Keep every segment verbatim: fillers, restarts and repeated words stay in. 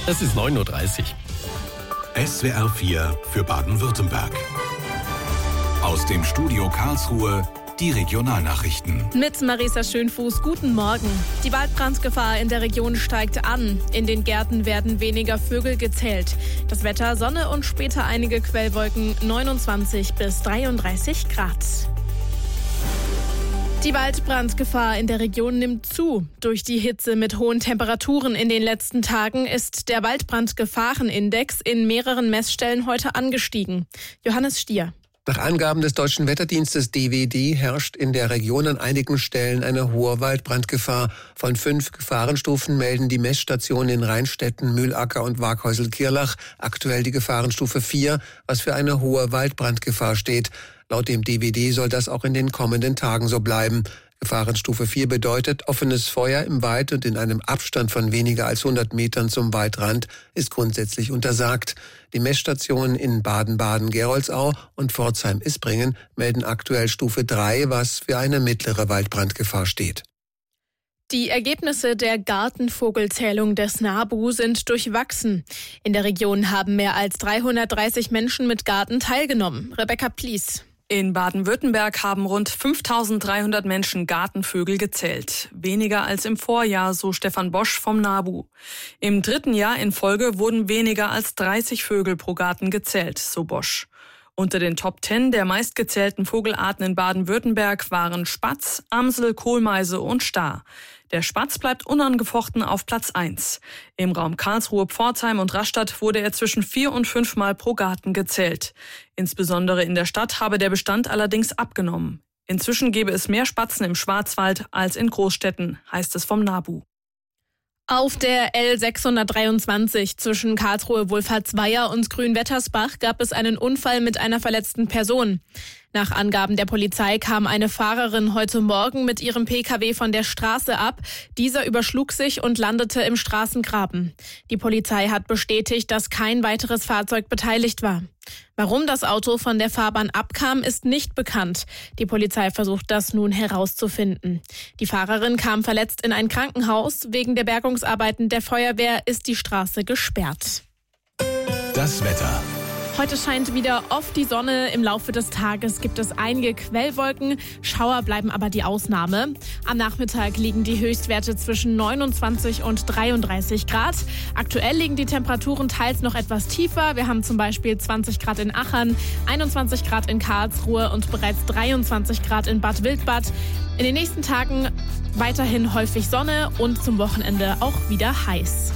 Es ist neun Uhr dreißig. S W R vier für Baden-Württemberg. Aus dem Studio Karlsruhe die Regionalnachrichten. Mit Marisa Schönfuß, guten Morgen. Die Waldbrandgefahr in der Region steigt an. In den Gärten werden weniger Vögel gezählt. Das Wetter, Sonne und später einige Quellwolken, neunundzwanzig bis dreiunddreißig Grad. Die Waldbrandgefahr in der Region nimmt zu. Durch die Hitze mit hohen Temperaturen in den letzten Tagen ist der Waldbrandgefahrenindex in mehreren Messstellen heute angestiegen. Johannes Stier. Nach Angaben des Deutschen Wetterdienstes D W D herrscht in der Region an einigen Stellen eine hohe Waldbrandgefahr. Von fünf Gefahrenstufen melden die Messstationen in Rheinstetten, Mühlacker und Waghäusel-Kirlach aktuell die Gefahrenstufe vier, was für eine hohe Waldbrandgefahr steht. Laut dem D W D soll das auch in den kommenden Tagen so bleiben. Gefahrenstufe vier bedeutet, offenes Feuer im Wald und in einem Abstand von weniger als hundert Metern zum Waldrand ist grundsätzlich untersagt. Die Messstationen in Baden-Baden, Geroldsau und Pforzheim-Isbringen melden aktuell Stufe drei, was für eine mittlere Waldbrandgefahr steht. Die Ergebnisse der Gartenvogelzählung des NABU sind durchwachsen. In der Region haben mehr als dreihundertdreißig Menschen mit Garten teilgenommen. Rebecca Plies. In Baden-Württemberg haben rund fünftausenddreihundert Menschen Gartenvögel gezählt. Weniger als im Vorjahr, so Stefan Bosch vom NABU. Im dritten Jahr in Folge wurden weniger als dreißig Vögel pro Garten gezählt, so Bosch. Unter den Top Ten der meistgezählten Vogelarten in Baden-Württemberg waren Spatz, Amsel, Kohlmeise und Star. Der Spatz bleibt unangefochten auf Platz eins. Im Raum Karlsruhe, Pforzheim und Rastatt wurde er zwischen vier und fünf Mal pro Garten gezählt. Insbesondere in der Stadt habe der Bestand allerdings abgenommen. Inzwischen gebe es mehr Spatzen im Schwarzwald als in Großstädten, heißt es vom NABU. Auf der L sechshundertdreiundzwanzig zwischen Karlsruhe-Wolfertsweier und Grünwettersbach gab es einen Unfall mit einer verletzten Person. Nach Angaben der Polizei kam eine Fahrerin heute Morgen mit ihrem Pkw von der Straße ab. Dieser überschlug sich und landete im Straßengraben. Die Polizei hat bestätigt, dass kein weiteres Fahrzeug beteiligt war. Warum das Auto von der Fahrbahn abkam, ist nicht bekannt. Die Polizei versucht das nun herauszufinden. Die Fahrerin kam verletzt in ein Krankenhaus. Wegen der Bergungsarbeiten der Feuerwehr ist die Straße gesperrt. Das Wetter. Heute scheint wieder oft die Sonne. Im Laufe des Tages gibt es einige Quellwolken. Schauer bleiben aber die Ausnahme. Am Nachmittag liegen die Höchstwerte zwischen neunundzwanzig und dreiunddreißig Grad. Aktuell liegen die Temperaturen teils noch etwas tiefer. Wir haben zum Beispiel zwanzig Grad in Achern, einundzwanzig Grad in Karlsruhe und bereits dreiundzwanzig Grad in Bad Wildbad. In den nächsten Tagen weiterhin häufig Sonne und zum Wochenende auch wieder heiß.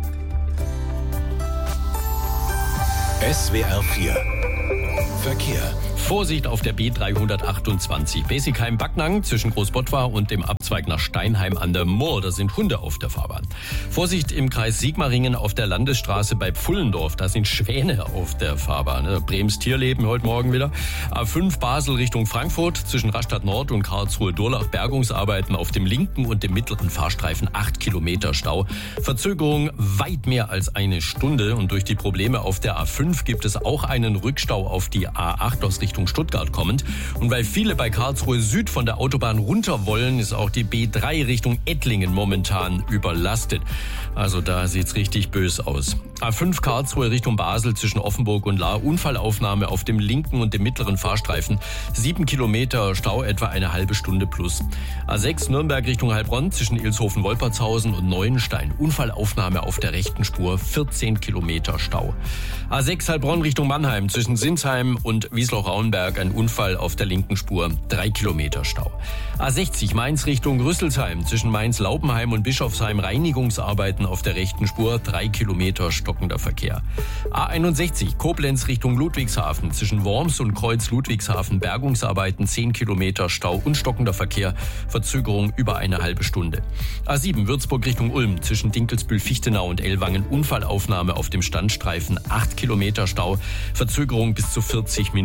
S W R vier Verkehr. Vorsicht auf der B dreihundertachtundzwanzig. Besigheim-Backnang zwischen Großbottwar und dem Abzweig nach Steinheim an der Moor. Da sind Hunde auf der Fahrbahn. Vorsicht im Kreis Sigmaringen auf der Landesstraße bei Pfullendorf. Da sind Schwäne auf der Fahrbahn. Brems Tierleben heute Morgen wieder. A fünf Basel Richtung Frankfurt zwischen Rastatt Nord und Karlsruhe-Durlach. Bergungsarbeiten auf dem linken und dem mittleren Fahrstreifen. acht Kilometer Stau. Verzögerung weit mehr als eine Stunde. Und durch die Probleme auf der A fünf gibt es auch einen Rückstau auf die A acht aus Richtung Stuttgart kommend. Und weil viele bei Karlsruhe Süd von der Autobahn runter wollen, ist auch die B drei Richtung Ettlingen momentan überlastet. Also da sieht's richtig bös aus. A fünf Karlsruhe Richtung Basel zwischen Offenburg und Lahr. Unfallaufnahme auf dem linken und dem mittleren Fahrstreifen. Sieben Kilometer Stau, etwa eine halbe Stunde plus. A sechs Nürnberg Richtung Heilbronn zwischen Ilshofen-Wolpertshausen und Neuenstein. Unfallaufnahme auf der rechten Spur. vierzehn Kilometer Stau. A sechs Heilbronn Richtung Mannheim zwischen Sinsheim und Wiesloch-Rauenberg. Ein Unfall auf der linken Spur. drei Kilometer Stau. A sechzig Mainz Richtung Rüsselsheim zwischen Mainz-Laupenheim und Bischofsheim. Reinigungsarbeiten auf der rechten Spur. drei Kilometer stockender Verkehr. A einundsechzig Koblenz Richtung Ludwigshafen zwischen Worms und Kreuz Ludwigshafen. Bergungsarbeiten. zehn Kilometer Stau und stockender Verkehr. Verzögerung über eine halbe Stunde. A sieben Würzburg Richtung Ulm zwischen Dinkelsbühl-Fichtenau und Ellwangen. Unfallaufnahme auf dem Standstreifen. acht Kilometer Stau. Verzögerung bis zu vierzig Minuten.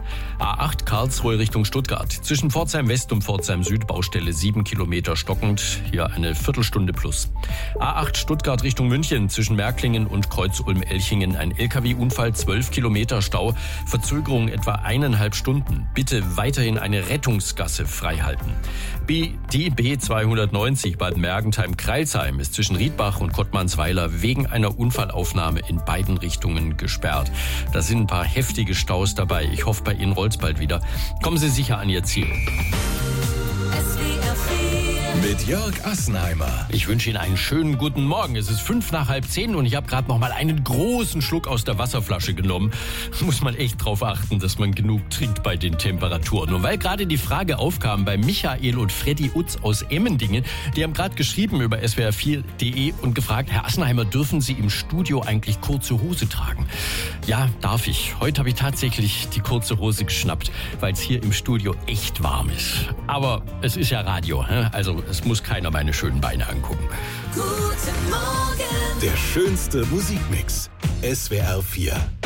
A acht Karlsruhe Richtung Stuttgart. Zwischen Pforzheim West und Pforzheim Süd Baustelle sieben Kilometer stockend. Hier eine Viertelstunde plus. A acht Stuttgart Richtung München. Zwischen Märklingen und Kreuz-Ulm-Elchingen ein L K W-Unfall, zwölf Kilometer Stau. Verzögerung etwa eineinhalb Stunden. Bitte weiterhin eine Rettungsgasse freihalten. B, die B zweihundertneunzig Bad Mergentheim-Kreilsheim ist zwischen Riedbach und Kottmannsweiler wegen einer Unfallaufnahme in beiden Richtungen gesperrt. Da sind ein paar heftige Staus dabei. Ich hoffe, bei Ihnen rollt's bald wieder. Kommen Sie sicher an Ihr Ziel. Mit Jörg Assenheimer. Ich wünsche Ihnen einen schönen guten Morgen. Es ist fünf nach halb zehn und ich habe gerade noch mal einen großen Schluck aus der Wasserflasche genommen. Muss man echt drauf achten, dass man genug trinkt bei den Temperaturen. Und weil gerade die Frage aufkam bei Michael und Freddy Utz aus Emmendingen, die haben gerade geschrieben über S W R vier punkt de und gefragt, Herr Assenheimer, dürfen Sie im Studio eigentlich kurze Hose tragen? Ja, darf ich. Heute habe ich tatsächlich die kurze Hose geschnappt, weil es hier im Studio echt warm ist. Aber es ist ja Radio, also es muss keiner meine schönen Beine angucken. Guten Morgen. Der schönste Musikmix. S W R vier.